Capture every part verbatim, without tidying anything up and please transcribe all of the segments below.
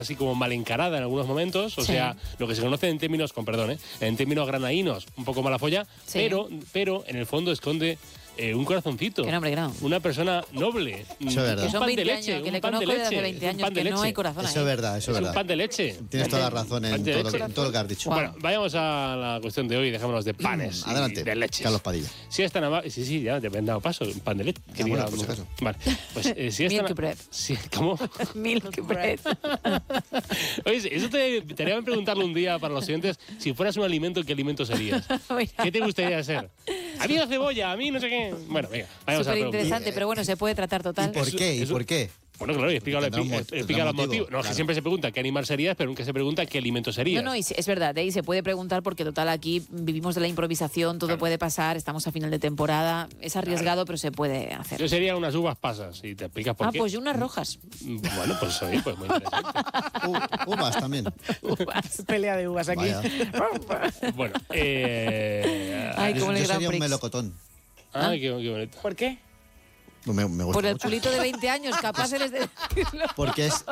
así como mal encarada en algunos momentos, o sí. sea, lo que se conoce en términos, con perdón, ¿eh? en términos granaínos, un poco mala folla, sí. pero, pero en el fondo esconde eh, un corazoncito. Que no, hombre, que no. Una persona noble. Eso es verdad. Que son veinte leche, años, que le conozco desde hace veinte años, que no hay corazón ahí. Eso es verdad, eso es verdad. Es un pan de leche. Tienes toda la razón en todo lo, que, en todo lo que has dicho. Wow. Bueno, vayamos a la cuestión de hoy, dejémonos de panes. Adelante, y de leches. Carlos Padilla. Si es tan amable, sí, sí, ya te he dado paso, un pan de leche. Ah, bueno, por si acaso. Vale, pues eh, si es Milk tan... bread. Si, ¿Cómo? Milk bread. Oye, eso te, te haría preguntarle un día para los siguientes, si fueras un alimento, ¿qué alimento serías? ¿Qué te gustaría ser? A mí la cebolla, a mí no sé qué. Bueno, venga, vayamos a Súper interesante, pero bueno, se puede tratar total. ¿Y por qué? ¿Y por qué? Bueno, claro, y explica, explica, explica los motivos. No, claro. que siempre se pregunta qué animal serías, pero nunca se pregunta qué alimento serías. No, no, y es verdad, ¿eh? Y se puede preguntar porque total aquí vivimos de la improvisación, todo claro. puede pasar, estamos a final de temporada, es arriesgado, claro. pero se puede hacer. Yo sería unas uvas pasas y te explicas por ah, qué. Ah, pues yo unas rojas. Bueno, pues oye, pues muy interesante. U uvas también. Uvas. Pelea de uvas aquí. Bueno, eh... Ay, yo, como yo el sería Prix. un melocotón. Ah, qué, qué bonito. ¿Por qué? Me, me gusta Por el mucho. culito de veinte años, capaz eres de... Porque es...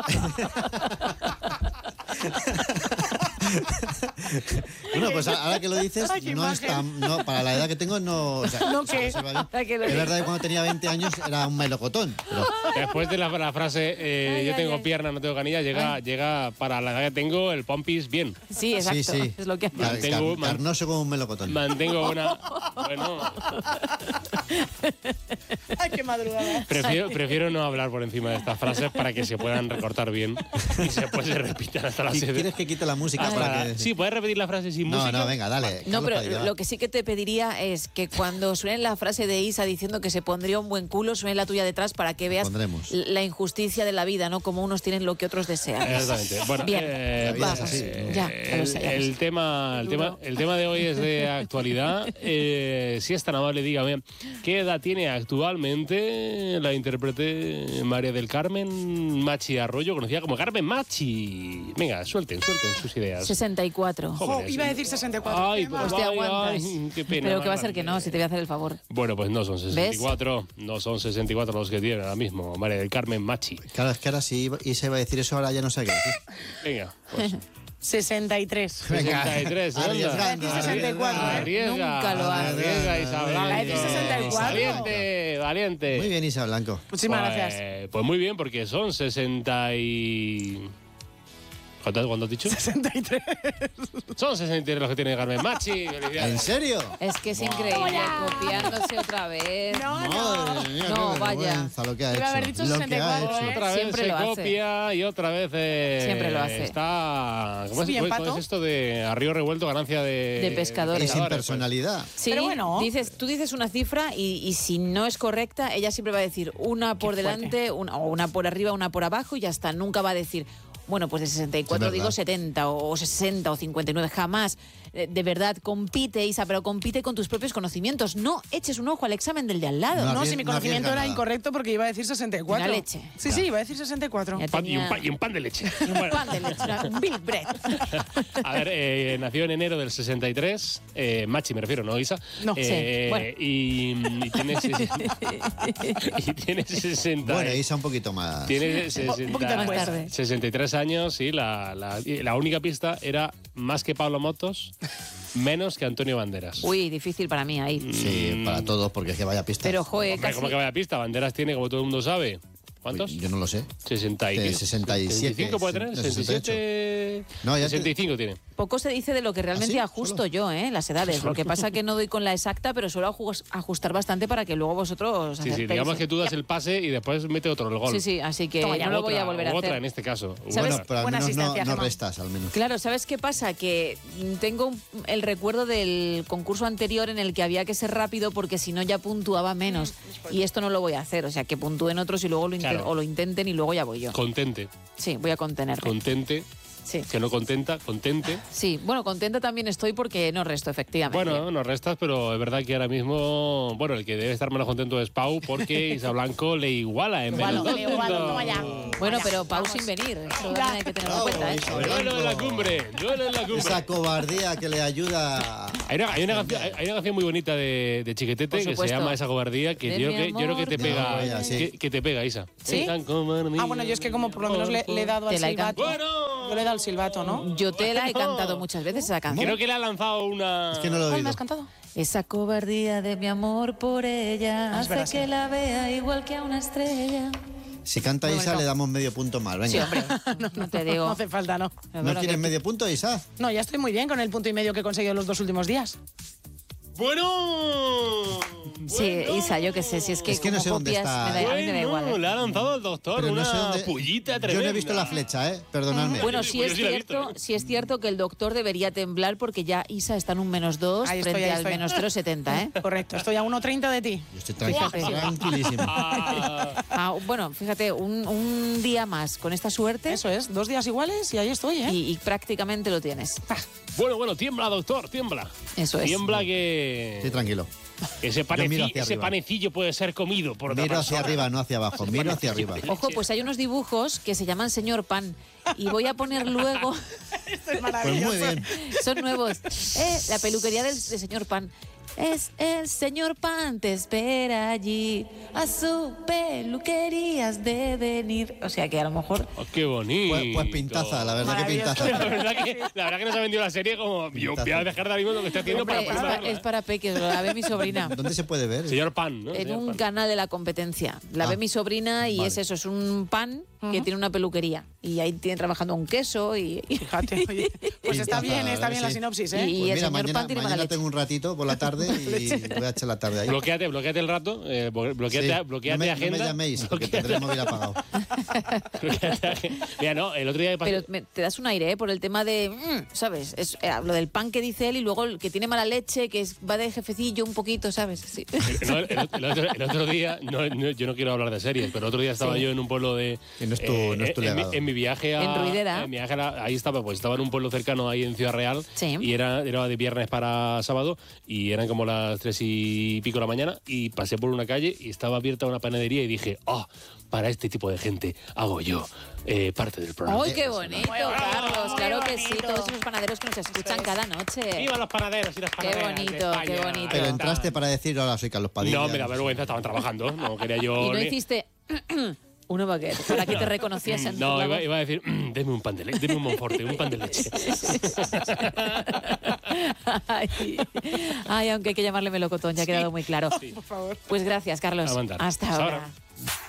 Bueno, pues ahora que lo dices, Ay, no es tan... No, para la edad que tengo, no... O sea, ¿No o sea, qué? es verdad que cuando tenía veinte años era un melocotón. Pero... Después de la, la frase, eh, ay, yo ay, tengo ay. pierna, no tengo canilla, llega, llega para la edad que tengo el pompis bien. Sí, exacto. Sí, sí. Es lo que hace. Car Mantengo, car carnoso como un melocotón. Mantengo una... Bueno... Ay, qué madrugada. Prefiero, prefiero no hablar por encima de estas frases para que se puedan recortar bien y después se repitan hasta las siete. ¿Quieres que quite la música Hasta para la... que...? Sí, puedes repetir la frase sin no, música. No, no, venga, dale. No, Carlos pero Padilla, lo que sí que te pediría es que cuando suene la frase de Isa diciendo que se pondría un buen culo, suene la tuya detrás para que veas Pondremos. la injusticia de la vida, ¿no? Como unos tienen lo que otros desean. Exactamente. Bueno, bien, eh, vamos. así, ¿no? Ya, ya lo el, sé, ya lo el, sé. tema, el, tema, el tema de hoy es de actualidad. Eh, si es tan amable, dígame, ¿qué edad tiene actualmente la intérprete María del Carmen Machi Arroyo, conocida como Carmen Machi? Venga, suelten, suelten sus ideas. sesenta y cuatro. Oh, iba a decir sesenta y cuatro. Ay, Qué pues mal. Pues te ay, aguantas. ay, qué pena. Pero que va a ser Marta. que no, si te voy a hacer el favor. Bueno, pues no son sesenta y cuatro, ¿ves? No son sesenta y cuatro los que tienen ahora mismo María del Carmen Machi. Claro, es que ahora sí Isa iba a decir eso, ahora ya no sé qué decir. Venga, pues. sesenta y tres. sesenta y tres, anda. Arriesgando, sesenta y cuatro, ¿eh? Arriesga, Nunca lo hace. arriesga, Isa Blanco. Va a decir sesenta y cuatro. Valiente, valiente. Muy bien, Isa Blanco. Muchísimas Pues, gracias. Pues muy bien, porque son sesenta y... ¿Cuánto, cuánto has dicho? sesenta y tres. Son sesenta y tres los que tiene Carmen Machi. Felicidades. ¿En serio? Es que es increíble, copiándose otra vez. No, no. Madre mía, No, qué vaya. vergüenza lo que ha hecho. Iba a haber dicho lo sesenta y que ha cuatro, hecho. ¿eh? Otra vez Siempre se lo hace. copia y otra vez eh, Siempre lo hace. está... ¿Cómo es, ¿Sí, cómo empato? es esto de a río revuelto ganancia de... De pescadores. Es sin pues. personalidad. Sí, Pero bueno. dices, tú dices una cifra y, y si no es correcta, ella siempre va a decir una por Qué fuerte. delante, una, o una por arriba, una por abajo y ya está. Nunca va a decir, bueno, pues de sesenta y cuatro Es verdad. digo setenta o sesenta o cincuenta y nueve, jamás. Eh, De verdad, compite, Isa, pero compite con tus propios conocimientos. No eches un ojo al examen del de al lado. No, No, arries- si mi no conocimiento arriesga era nada. incorrecto porque iba a decir sesenta y cuatro. Una leche. Sí, sí, iba a decir sesenta y cuatro. Ya Pan- y, un tenía- pan, y un pan de leche. Y un pan de leche, una- un Bill Bread. A ver, eh, nació en enero del sesenta y tres, eh, Machi me refiero, ¿no, Isa? No. Eh, Sí, bueno. y, y tiene y tiene sesenta. Bueno, Isa un poquito más. Tiene Un poquito sesenta, más tarde. sesenta y tres años y la, la, y la única pista era más que Pablo Motos, menos que Antonio Banderas. Uy, difícil para mí ahí. Sí, para todos, porque es que vaya pista. Pero, joder, Hombre, casi... ¿cómo que vaya pista? Banderas tiene, como todo el mundo sabe. ¿Cuántos? Yo no lo sé. sesenta y De sesenta y siete, sesenta y cinco puede tener, de sesenta y ocho. sesenta y siete. No, ya te- sesenta y cinco tiene. Poco se dice de lo que realmente ¿Ah, sí? ajusto ¿Solo? yo, ¿eh? Las edades. Lo que pasa que no doy con la exacta, pero suelo ajus- ajustar bastante para que luego vosotros Sí, sí, acertéis, digamos ¿eh? que tú das el pase y después mete otro el gol. Sí, sí, así que Toma ya, no lo voy a Otra, volver a otra hacer. en este caso. ¿Sabes? Bueno, pero al Buena menos no, asistencia, no Gemma. restas, al menos. Claro, ¿sabes qué pasa? Que mm, tengo un- el recuerdo del concurso anterior en el que había que ser rápido porque si no ya puntuaba menos. Y esto no lo voy a hacer, o sea, que puntúen otros y luego lo, inten- Claro. o lo intenten y luego ya voy yo. Contente. Sí, voy a contenerme. Contente. Sí. Que no contenta, contente. Sí, bueno, contenta también estoy porque no resto, efectivamente. Bueno, nos restas, pero es verdad que ahora mismo, bueno, el que debe estar menos contento es Pau porque Isa Blanco le iguala en Igualo, menos le dos igualo, puntos. toma ya. Bueno, Vaya, pero Pau vamos. sin venir. Eso Ya. también hay que tenerlo en Bravo, cuenta, ¿eh? Isa Duelo en la Blanco. cumbre, duelo en la cumbre. Esa cobardía que le ayuda Hay una, hay una canción, hay una canción muy bonita de, de Chiquetete Por que se supuesto. llama Esa cobardía, que De yo, mi creo que yo creo que te amor. pega, No, vaya, sí. que, que te pega, Isa. ¿Sí? Esa cobardía. Ah, bueno, yo es que como por lo menos le, le he dado al Te la he silbato. Bueno. Yo le he dado al silbato, ¿no? Yo te la he cantado muchas veces esa canción. Creo que le ha lanzado una... Es que no lo he ¿Cuál me oído. has cantado? Esa cobardía de mi amor por ella Ah, es hace verdad, que sí. la vea igual que a una estrella. Si canta Muy Isa, bonito. le damos medio punto más. Sí, Venga. hombre, no, te digo. No hace falta, ¿no. Es ¿No verdad quieres que- medio punto, Isa? No, ya estoy muy bien con el punto y medio que he conseguido los dos últimos días. Bueno. Sí, Isa, yo qué sé, si es que, Es que no como sé dónde copias, está. me da, a mí me da igual. Bueno, ¿eh? le ha lanzado al doctor Pero una no sé dónde... pullita Yo tremenda. no he visto la flecha, ¿eh? Perdonadme. Bueno, Yo sí es sí la he visto, cierto, ¿eh? sí es cierto que el doctor debería temblar porque ya Isa está en un menos dos Ahí estoy, frente ahí al estoy. menos cero coma setenta, ¿eh? Correcto, estoy a uno treinta de ti. Yo estoy tranquilo, Fíjate. tranquilísimo. Ah, Ah, bueno, fíjate, un, un día más con esta suerte Eso es, dos días iguales y ahí estoy, ¿eh? y, y prácticamente lo tienes. bueno, bueno, tiembla, doctor, tiembla. Eso es. Tiembla que, Estoy tranquilo. que ese, Yo miro paneci- hacia ese arriba. panecillo puede ser comido por otra Miro hacia persona. arriba, no hacia abajo. Miro hacia arriba. Ojo, pues hay unos dibujos que se llaman Señor Pan y voy a poner luego, Esto es Pues maravilloso. muy bien. son nuevos, eh, la peluquería del, del Señor Pan. Es el Señor Pan, te espera allí, a su peluquería has de venir. O sea que a lo mejor... Oh, qué bonito. Pues, pues pintaza, la verdad que Maravilloso. La pintaza. verdad, que, la verdad que nos ha vendido la serie como yo voy a dejar de ahora mismo lo que estoy haciendo para Hombre, es, ponerla a pa- verla, es para peques, la ve mi sobrina. ¿Dónde se puede ver? ¿eh? Señor Pan, ¿no? En Señor un Pan. canal de la competencia. La Ah, ve mi sobrina y vale. es eso, es un pan que tiene una peluquería. Y ahí tiene trabajando un queso y... y- Fíjate, oye. Pues está Pintaza, bien, la está verdad bien que la sí. sinopsis, Y- ¿eh? y Pues el mira, señor mañana, Pan tiene mala mañana leche. tengo un ratito por la tarde y voy a echar la tarde ahí. Bloquéate, bloquéate el rato, eh, blo- bloquéate, Sí. bloquéate no me, agenda. No me llaméis, porque bloquéate- tendré el móvil apagado. bloquéate agenda. Mira, no, el otro día pasé... Pero me- te das un aire, ¿eh? Por el tema de, mm, ¿sabes? Es, eh, lo del pan que dice él y luego el que tiene mala leche, que es, va de jefecillo un poquito, ¿sabes? Sí. No, el, el otro, el otro día, no, no, yo no quiero hablar de series, pero el otro día estaba Sí. yo en un pueblo de... eh, Que no es tu- no es tu en, mi, legado. en mi viaje a... En Ruidera. en mi viaje a- ahí estaba, pues estaba en un pueblo cercano ahí en Ciudad Real. Sí. Y era, era de viernes para sábado y eran como las tres y pico de la mañana y pasé por una calle y estaba abierta una panadería y dije, ah, para este tipo de gente hago yo eh, parte del programa. ¡Ay, qué bonito, Carlos! Claro que sí, todos esos panaderos que nos escuchan cada noche. ¡Viva los panaderos y las panaderas! de bonito, España! qué bonito. Pero entraste para decir, hola, soy Carlos Padilla. No, me da vergüenza, estaban trabajando. No quería yo. Y no ni- hiciste uno baguette para que te reconociesen. por No, la iba, voz. iba a decir, "Mm, deme un pan de leche, deme un monforte, un pan de leche. Ay, ay, aunque hay que llamarle melocotón, ya ha quedado muy claro. Por favor. Pues gracias, Carlos. A mandar. Hasta Hasta ahora. ahora.